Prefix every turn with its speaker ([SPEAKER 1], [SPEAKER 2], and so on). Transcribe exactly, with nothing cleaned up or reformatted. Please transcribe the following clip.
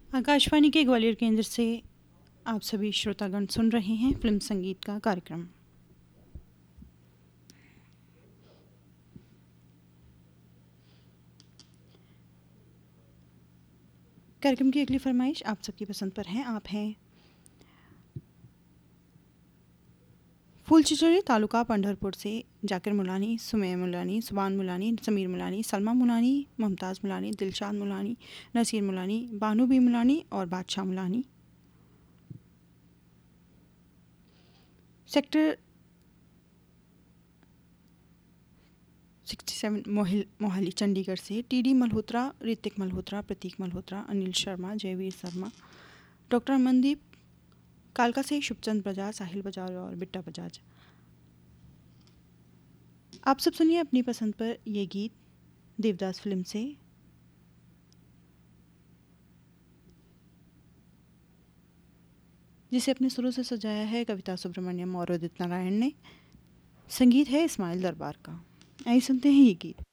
[SPEAKER 1] आकाशवाणी के ग्वालियर केंद्र से आप सभी श्रोतागण सुन रहे हैं फिल्म संगीत का कार्यक्रम। कार्यक्रम की अगली फरमाइश आप सबकी पसंद पर है। आप हैं फूलचिचोरी तालुका पंढरपुर से जाकिर मुलानी, सुमैया मुलानी, सुबान मुलानी, समीर मुलानी, सलमा मुलानी, मुमताज़ मुलानी, दिलशाद मुलानी, नसीर मुलानी, बानू बी मुलानी और बादशाह मुलानी। सेक्टर सड़सठ मोहिल मोहाली चंडीगढ़ से टीडी मल्होत्रा, ऋतिक मल्होत्रा, प्रतीक मल्होत्रा, अनिल शर्मा, जयवीर शर्मा, डॉक्टर अमनदीप, कालका से शुभचंद बजाज, साहिल बजाज और बिट्टा बजाज। आप सब सुनिए अपनी पसंद पर ये गीत देवदास फिल्म से। जिसे अपने सुरों से सजाया है कविता सुब्रमण्यम और उदित नारायण ने। संगीत है इस्माइल दरबार का। आइए सुनते हैं ये गीत।